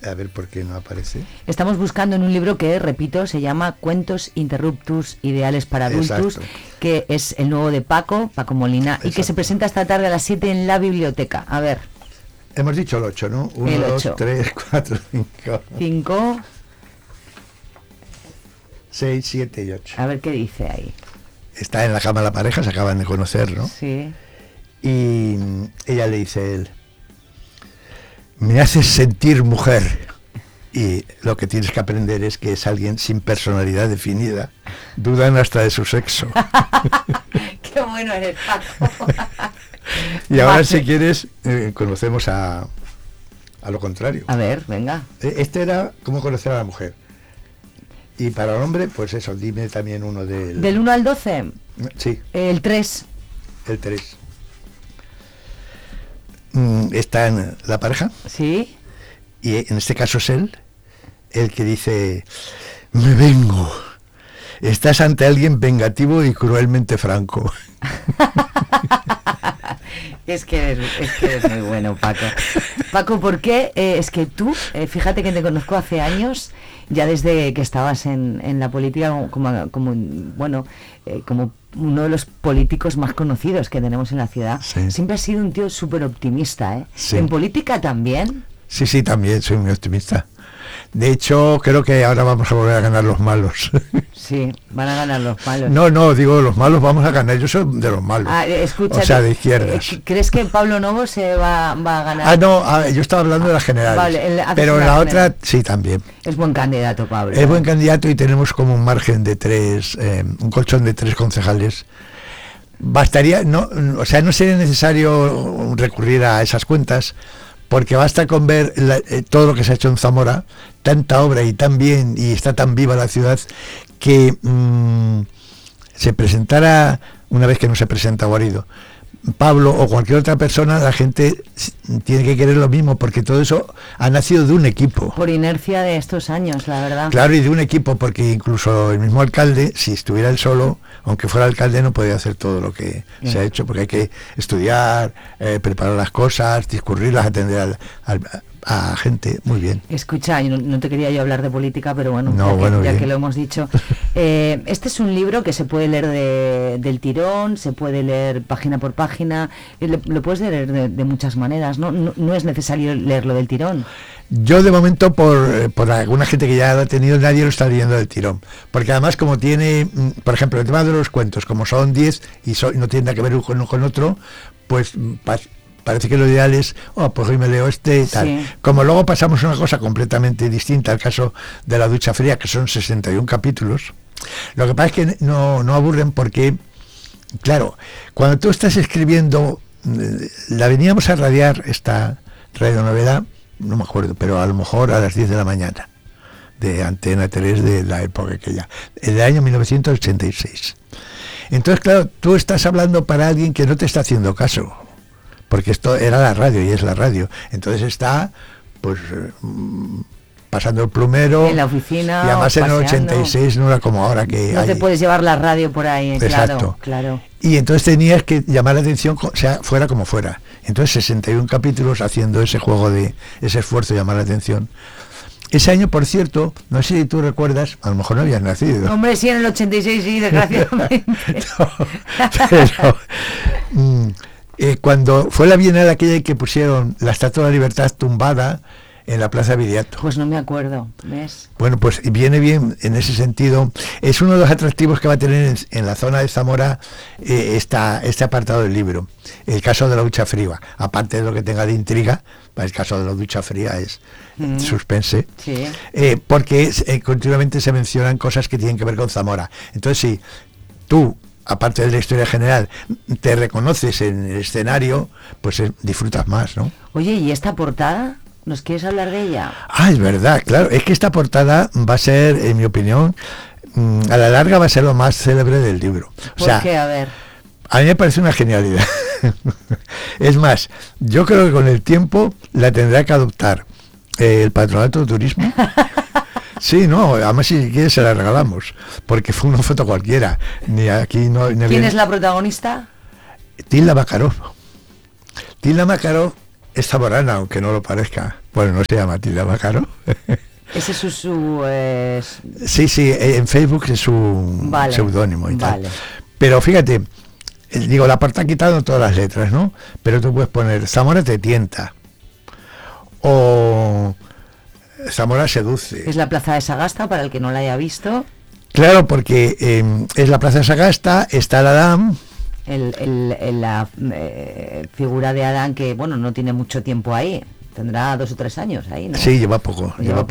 A ver por qué no aparece. Estamos buscando en un libro que, repito, se llama Cuentos Interruptus Ideales para Adultos, Exacto. que es el nuevo de Paco Molina, Exacto. y que se presenta esta tarde a las 7 en la biblioteca. A ver. Hemos dicho el 8, ¿no? 1, El 2, 8. 3, 4, 5, 5. 6, 7 y 8. A ver qué dice ahí. Está en la cama la pareja, se acaban de conocer, ¿no? Sí. Y ella le dice a él: me haces sentir mujer. Y lo que tienes que aprender es que es alguien sin personalidad definida. Dudan hasta de su sexo. Qué bueno eres, Paco. Y ahora, Vale. si quieres, conocemos a lo contrario. A ver, venga. Este era cómo conocer a la mujer. Y para el hombre, pues eso, dime también uno del... Del 1 al 12, Sí, el 3. el 3. Está en la pareja, Sí. y en este caso es él el que dice: me vengo. Estás ante alguien vengativo y cruelmente franco. Es que eres muy bueno, Paco. Paco, ¿por qué? Es que tú, fíjate que te conozco hace años, ya desde que estabas en la política como uno de los políticos más conocidos que tenemos en la ciudad. Sí. Siempre has sido un tío súper optimista, ¿eh? Sí. ¿En política también? Sí, también soy muy optimista. De hecho, creo que ahora vamos a volver a ganar los malos. Sí, van a ganar los malos. No, digo, los malos vamos a ganar. Yo soy de los malos. Escucha, o sea, de izquierdas. ¿crees que Pablo Novo se va a ganar? Yo estaba hablando de las generales. Vale, pero en la general. otra, sí, también. Es buen candidato, Pablo. Es buen candidato y tenemos como un margen de 3, un colchón de 3 concejales. Bastaría, no sería necesario recurrir a esas cuentas, porque basta con ver todo lo que se ha hecho en Zamora, tanta obra y tan bien, y está tan viva la ciudad, que se presentara, una vez que no se presenta Guarido, Pablo o cualquier otra persona, la gente tiene que querer lo mismo, porque todo eso ha nacido de un equipo. Por inercia de estos años, la verdad. Claro, y de un equipo, porque incluso el mismo alcalde, si estuviera él solo, aunque fuera alcalde, no podía hacer todo lo que se ha hecho, porque hay que estudiar, preparar las cosas, discurrirlas, atender a gente. Muy bien. Escucha, no te quería yo hablar de política, pero bueno, ya que lo hemos dicho. Este es un libro que se puede leer del tirón, se puede leer página por página, lo puedes leer de muchas maneras, no es necesario leerlo del tirón. Yo de momento, por alguna gente que ya lo ha tenido, nadie lo está leyendo del tirón, porque además, como tiene, por ejemplo, el tema de los cuentos, como son 10 y no tiene nada que ver uno con otro, pues parece que lo ideal es, pues hoy me leo este y tal. Sí. Como luego pasamos a una cosa completamente distinta, al caso de la ducha fría, que son 61 capítulos, lo que pasa es que no aburren, porque, claro, cuando tú estás escribiendo, la veníamos a radiar, esta radionovela, no me acuerdo, pero a lo mejor a las 10 de la mañana, de Antena 3, de la época aquella, el año 1986. Entonces, claro, tú estás hablando para alguien que no te está haciendo caso, porque esto era la radio y es la radio. Entonces está, pues, pasando el plumero. En la oficina. Y además en el paseando. 86 no era como ahora que no hay. te puedes llevar la radio por ahí. Exacto. Claro. Y entonces tenías que llamar la atención, sea fuera como fuera. Entonces 61 capítulos haciendo ese juego de ese esfuerzo de llamar la atención. Ese año, por cierto, no sé si tú recuerdas, a lo mejor no habías nacido. Hombre, sí, en el 86 sí, desgraciadamente. Cuando fue la Bienal aquella que pusieron la Estatua de la Libertad tumbada en la Plaza Viriato. Pues no me acuerdo, ¿ves? Bueno, pues viene bien en ese sentido. Es uno de los atractivos que va a tener en la zona de Zamora este apartado del libro. El caso de la ducha fría, aparte de lo que tenga de intriga, el caso de la ducha fría es suspense, sí. Porque continuamente se mencionan cosas que tienen que ver con Zamora. Entonces, si tú, aparte de la historia general, te reconoces en el escenario, pues disfrutas más, ¿no? Oye, ¿y esta portada? ¿Nos quieres hablar de ella? Es verdad, claro. Es que esta portada va a ser, en mi opinión, a la larga va a ser lo más célebre del libro. ¿Por qué? A ver. A mí me parece una genialidad. Es más, yo creo que con el tiempo la tendrá que adoptar el Patronato de Turismo. Sí, no, además si quieres se la regalamos, porque fue una foto cualquiera. Ni aquí no. ¿Quién es la protagonista? Tilda Makarov. Tilda Makarov es zamorana, aunque no lo parezca. Bueno, no se llama Matilda Bacaro. Ese es su Sí, en Facebook es su seudónimo y tal. Pero fíjate, digo, la parte ha quitado todas las letras, ¿no? Pero tú puedes poner Zamora te tienta o Zamora seduce. Es la plaza de Sagasta, para el que no la haya visto. Claro, porque es la plaza de Sagasta, está el Adán. La figura de Adán, que bueno, no tiene mucho tiempo ahí. Tendrá 2 o 3 años ahí, ¿no? Sí, lleva poco.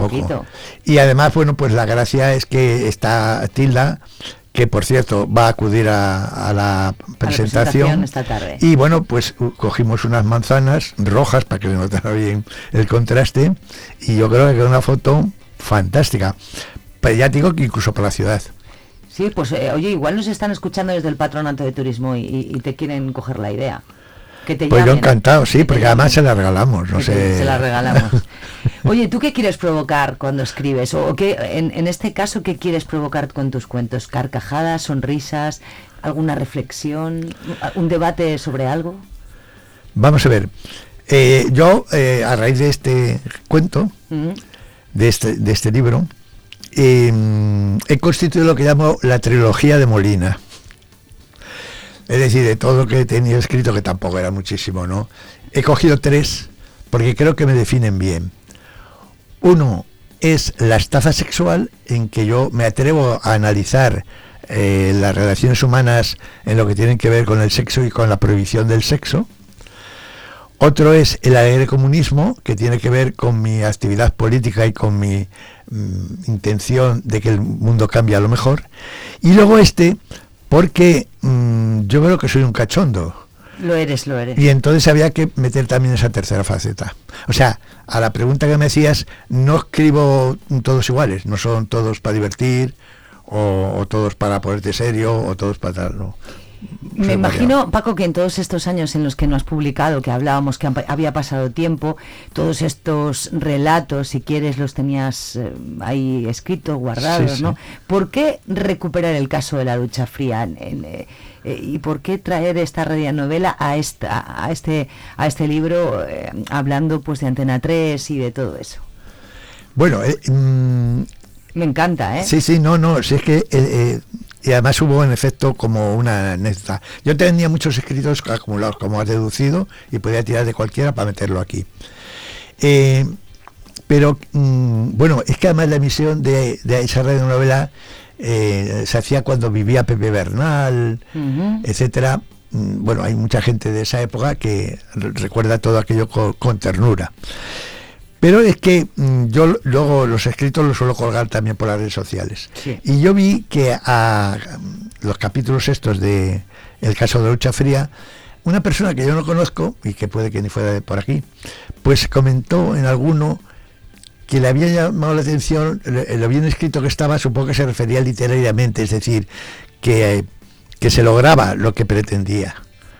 Y además, bueno, pues la gracia es que está Tilda, que por cierto va a acudir a la presentación esta tarde. Y bueno, pues cogimos unas manzanas rojas para que se notara bien el contraste, y yo creo que quedó una foto fantástica. Pero ya digo que incluso por la ciudad. Sí, pues oye, igual nos están escuchando desde el Patronato de Turismo y te quieren coger la idea. Que te pues llamen, yo encantado, sí, porque además se la regalamos, no sé. Se la regalamos. Oye, ¿tú qué quieres provocar cuando escribes? O qué, en este caso, ¿qué quieres provocar con tus cuentos? ¿Carcajadas, sonrisas, alguna reflexión, un debate sobre algo? Vamos a ver. Yo, a raíz de este cuento, de este libro, he constituido lo que llamo la trilogía de Molina. Es decir, de todo lo que he tenido escrito, que tampoco era muchísimo, ¿no? He cogido 3 porque creo que me definen bien. Uno es la estafa sexual, en que yo me atrevo a analizar las relaciones humanas en lo que tienen que ver con el sexo y con la prohibición del sexo. Otro es el alegre comunismo, que tiene que ver con mi actividad política y con mi intención de que el mundo cambie a lo mejor. Y luego porque yo creo que soy un cachondo. Lo eres. Y entonces había que meter también esa tercera faceta. O sea, a la pregunta que me hacías, no escribo todos iguales, no son todos para divertir, o todos para ponerte serio, o todos para tal, no. Me imagino, Paco, que en todos estos años en los que no has publicado, que hablábamos que había pasado tiempo, todos estos relatos, si quieres, los tenías ahí escritos, guardados, sí, ¿no? Sí. ¿Por qué recuperar el caso de la ducha fría? ¿Y por qué traer esta radionovela a este libro, hablando pues de Antena 3 y de todo eso? Bueno, me encanta, ¿eh? Sí, no, si es que... y además hubo en efecto como una anécdota. Yo tenía muchos escritos acumulados, como has deducido, y podía tirar de cualquiera para meterlo aquí. Pero bueno, es que además la emisión de esa radionovela se hacía cuando vivía Pepe Bernal, etcétera. Bueno, hay mucha gente de esa época que recuerda todo aquello con ternura. Pero es que yo luego los escritos los suelo colgar también por las redes sociales. Sí. Y yo vi que a los capítulos estos de El caso de la ducha fría, una persona que yo no conozco, y que puede que ni fuera de por aquí, pues comentó en alguno que le había llamado la atención lo bien escrito que estaba. Supongo que se refería literariamente, es decir, que se lograba lo que pretendía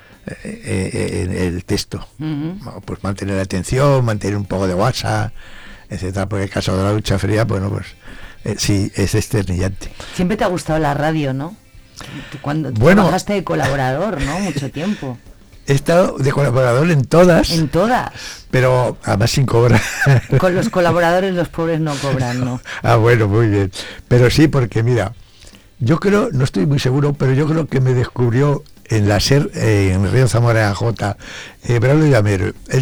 en el texto. Pues mantener la atención, mantener un poco de WhatsApp, etcétera. Porque el caso de la ducha fría, bueno, pues sí, es esternillante. Siempre te ha gustado la radio, ¿no? Tú trabajaste de colaborador, ¿no? Mucho tiempo. He estado de colaborador en todas. En todas. Pero además sin cobrar. Con los colaboradores los pobres no cobran, ¿no? Bueno, muy bien. Pero sí, porque mira, yo creo, no estoy muy seguro, pero yo creo que me descubrió en la SER, en Río Zamora J, Braulio Llamero. Él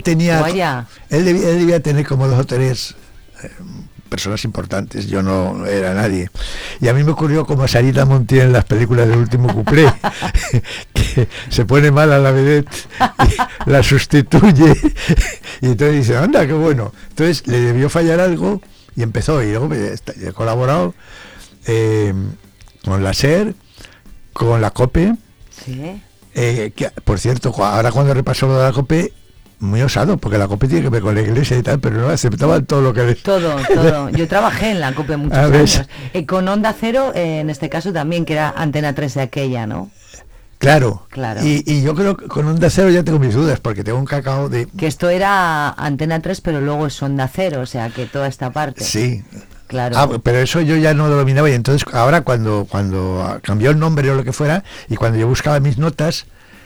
debía tener como 2 o 3 personas importantes. Yo no era nadie. Y a mí me ocurrió como a Sarita Montiel en las películas del Último Cuplé, que se pone mal a la vedette y la sustituye, y entonces dice, anda, qué bueno. Entonces le debió fallar algo y empezó. Y luego he colaborado con la SER, con la COPE. Sí. Que, por cierto, ahora cuando repaso lo de la COPE, muy osado, porque la COPE tiene que ver con la iglesia y tal, pero no aceptaban todo lo que les... Todo. Yo trabajé en la COPE muchos años. Con Onda Cero, en este caso también, que era Antena 3 de aquella, ¿no? Claro. Y yo creo que con Onda Cero ya tengo mis dudas, porque tengo un cacao de... Que esto era Antena 3, pero luego es Onda Cero, o sea, que toda esta parte... Sí. Claro. Pero eso yo ya no lo dominaba, y entonces ahora cuando cambió el nombre o lo que fuera, y cuando yo buscaba mis notas,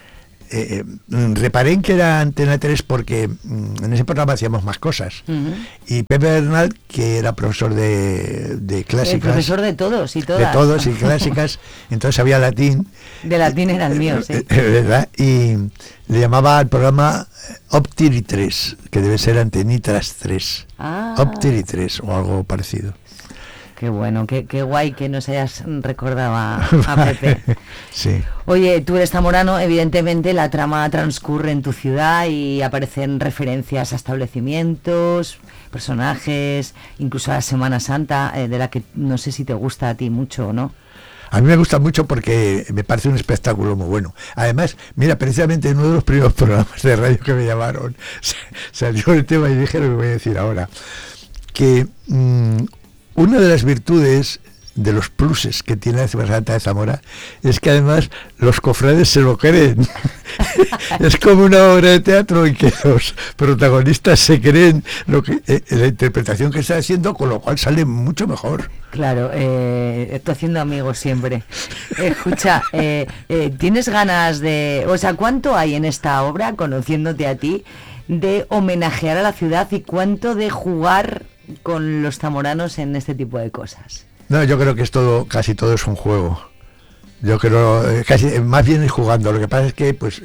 reparé en que era Antena 3 porque en ese programa hacíamos más cosas. Y Pepe Bernal, que era profesor de clásicas. El profesor de todos y todas. De todos y clásicas, entonces sabía latín. De latín era el mío, sí. ¿Verdad? Y le llamaba al programa Optiri 3, que debe ser Antenitras 3. Optiri 3 o algo parecido. Qué bueno, qué guay que nos hayas recordado a Pepe. Sí. Oye, tú eres zamorano, evidentemente la trama transcurre en tu ciudad y aparecen referencias a establecimientos, personajes, incluso a la Semana Santa, de la que no sé si te gusta a ti mucho o no. A mí me gusta mucho porque me parece un espectáculo muy bueno. Además, mira, precisamente en uno de los primeros programas de radio que me llamaron, salió el tema y dije lo que voy a decir ahora, que una de las virtudes, de los pluses que tiene la Semana Santa de Zamora, es que además los cofrades se lo creen. Es como una obra de teatro en que los protagonistas se creen la interpretación que está haciendo, con lo cual sale mucho mejor. Claro, estoy haciendo amigos siempre. Escucha, ¿tienes ganas de... O sea, ¿cuánto hay en esta obra, conociéndote a ti, de homenajear a la ciudad y cuánto de jugar con los zamoranos en este tipo de cosas? No, yo creo que casi todo es un juego. Yo creo, más bien es jugando. Lo que pasa es que, pues,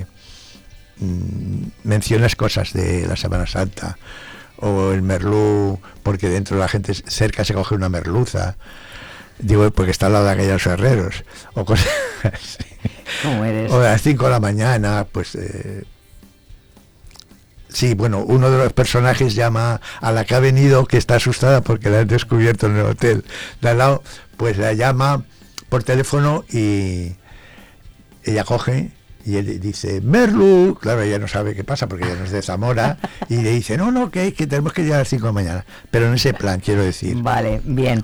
mencionas cosas de la Semana Santa o el merlú, porque dentro de la gente cerca se coge una merluza. Digo, porque está al lado de aquellos herreros o cosas así. ¿Cómo eres? O a las 5 de la mañana, pues. Sí, bueno, uno de los personajes llama a la que ha venido, que está asustada porque la han descubierto en el hotel de al lado, pues la llama por teléfono y ella coge y él dice, Merlu, claro, ella no sabe qué pasa porque ella no es de Zamora, y le dice, no, que tenemos que llegar a las 5 de la mañana, pero en ese plan, quiero decir. Vale, bien.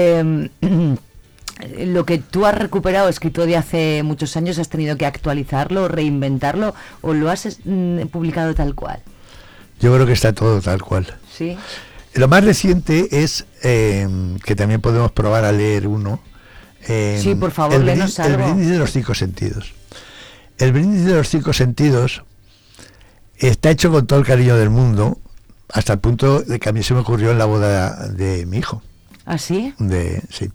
Lo que tú has recuperado, escrito de hace muchos años, ¿has tenido que actualizarlo, reinventarlo o lo has publicado tal cual? Yo creo que está todo tal cual. Sí. Lo más reciente es, que también podemos probar a leer uno. Sí, por favor, léenos algo. El brindis de los 5 sentidos. El brindis de los 5 sentidos está hecho con todo el cariño del mundo, hasta el punto de que a mí se me ocurrió en la boda de mi hijo. ¿Ah, sí? Sí.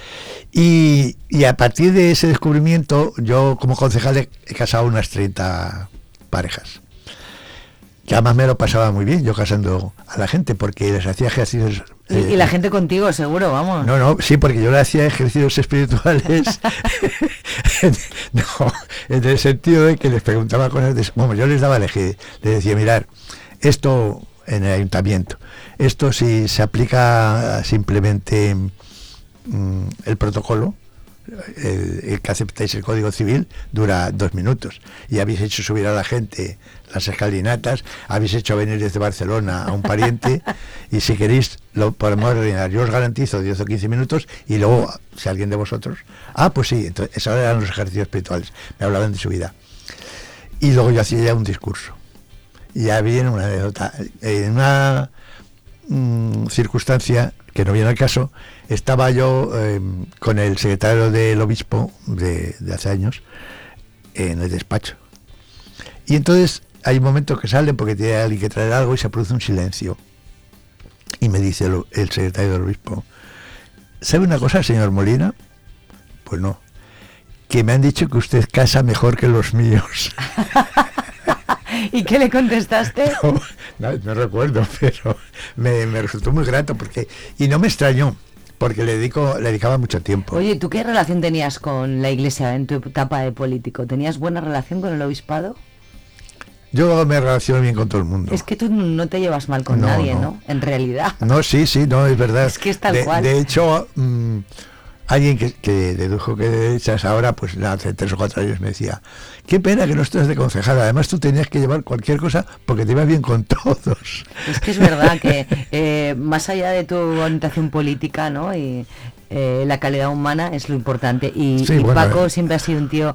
Y a partir de ese descubrimiento, yo como concejal he casado unas 30 parejas. Que además me lo pasaba muy bien yo casando a la gente, porque les hacía ejercicios... y la gente contigo, seguro, vamos. No, sí, porque yo le hacía ejercicios espirituales. No, en el sentido de que les preguntaba cosas... Bueno, yo les daba a elegir, les decía, mirar, esto en el ayuntamiento, esto si se aplica simplemente el protocolo, el que aceptáis el Código Civil, dura 2 minutos, y habéis hecho subir a la gente las escalinatas, habéis hecho venir desde Barcelona a un pariente, y si queréis lo podemos rellenar. Yo os garantizo 10 o 15 minutos, y luego, si alguien de vosotros, pues sí, entonces esos eran los ejercicios espirituales, me hablaban de su vida, y luego yo hacía ya un discurso, y ya viene una anécdota, en una circunstancia que no viene al caso. Estaba yo con el secretario del obispo de hace años en el despacho, y entonces hay un momento que salen porque tiene alguien que traer algo y se produce un silencio, y me dice el secretario del obispo, ¿sabe una cosa, señor Molina? Pues no, que me han dicho que usted casa mejor que los míos. ¿Y qué le contestaste? No recuerdo, pero me resultó muy grato y no me extrañó, porque le dedicaba mucho tiempo. Oye, ¿tú qué relación tenías con la Iglesia en tu etapa de político? ¿Tenías buena relación con el obispado? Yo me relaciono bien con todo el mundo. Es que tú no te llevas mal con nadie, ¿no? En realidad. No, sí, no, es verdad. Es que es tal cual. De hecho, alguien que dedujo que de derechas ahora, pues hace 3 o 4 años me decía, qué pena que no estés de concejal, además tú tenías que llevar cualquier cosa porque te ibas bien con todos. Es que es verdad que más allá de tu orientación política, ¿no? Y la calidad humana es lo importante, y Paco siempre ha sido un tío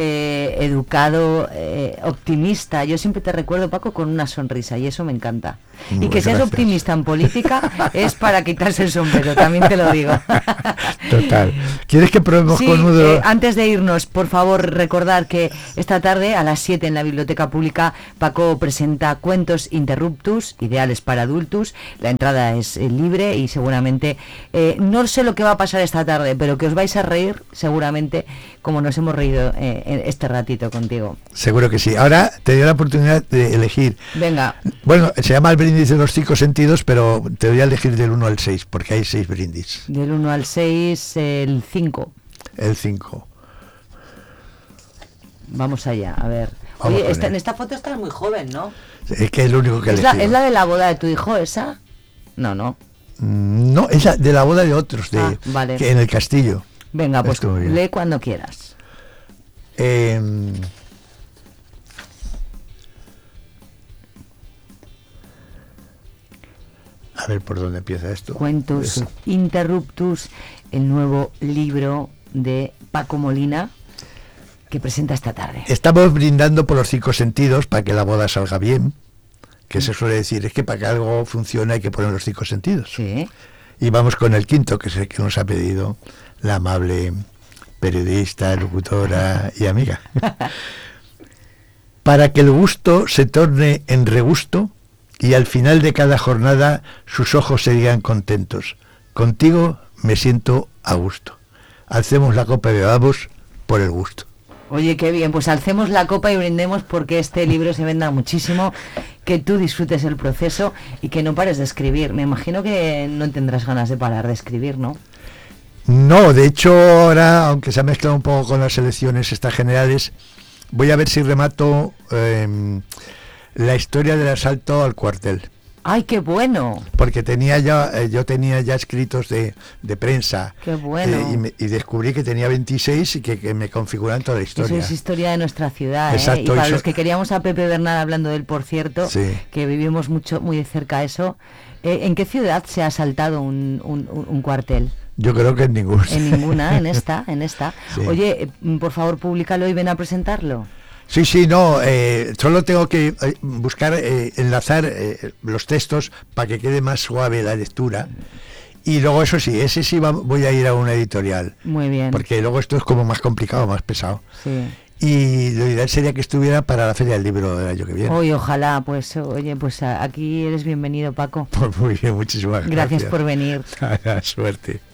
educado, optimista. Yo siempre te recuerdo, Paco, con una sonrisa, y eso me encanta. Y que seas optimista en política es para quitarse el sombrero, también te lo digo. Total. ¿Quieres que probemos con uno de antes de irnos, por favor, recordar que esta tarde a las 7 en la Biblioteca Pública Paco presenta Cuentos Interruptus, ideales para adultos. La entrada es libre y seguramente, no sé lo que va a pasar esta tarde, pero que os vais a reír seguramente como nos hemos reído este ratito contigo. Seguro que sí. Ahora te doy la oportunidad de elegir. Venga. Bueno, se llama el brindis de los 5 sentidos, pero te voy a elegir del 1 al 6, porque hay 6 brindis. Del 1 al 6, el 5. El 5. Vamos allá, a ver. Oye, en esta foto estás muy joven, ¿no? Es que es lo único que ¿Es la de la boda de tu hijo esa? No. No, esa de la boda de otros, vale. Que en el castillo. Venga, pues lee cuando quieras. A ver por dónde empieza esto. Cuentos Interruptus, el nuevo libro de Paco Molina que presenta esta tarde. Estamos brindando por los 5 sentidos para que la boda salga bien, que se suele decir, es que para que algo funcione hay que poner los 5 sentidos. Sí. Y vamos con el quinto, que es el que nos ha pedido la amable periodista, locutora y amiga. Para que el gusto se torne en regusto y al final de cada jornada sus ojos se digan contentos. Contigo me siento a gusto. Alcemos la copa y bebamos por el gusto. Oye, qué bien, pues alcemos la copa y brindemos porque este libro se venda muchísimo, que tú disfrutes el proceso y que no pares de escribir. Me imagino que no tendrás ganas de parar de escribir, ¿no? No, de hecho ahora, aunque se ha mezclado un poco con las elecciones estas generales, voy a ver si remato la historia del asalto al cuartel. ¡Ay, qué bueno! Porque yo tenía ya escritos de prensa. ¡Qué bueno! Y descubrí que tenía 26 y que me configuran toda la historia. Eso es historia de nuestra ciudad. Exacto, Y para los que queríamos a Pepe Bernal hablando de él, por cierto, sí, que vivimos muy de cerca eso, ¿en qué ciudad se ha asaltado un cuartel? Yo creo que en ninguna. En ninguna, en esta. Sí. Oye, por favor, públicalo y ven a presentarlo. Sí, no, solo tengo que buscar, enlazar los textos para que quede más suave la lectura. Y luego eso sí, ese sí voy a ir a una editorial. Muy bien. Porque luego esto es como más complicado, más pesado. Sí. Y lo ideal sería que estuviera para la Feria del Libro del año que viene. Oye, ojalá, pues aquí eres bienvenido, Paco. Pues muy bien, muchísimas gracias. Gracias por venir. Suerte.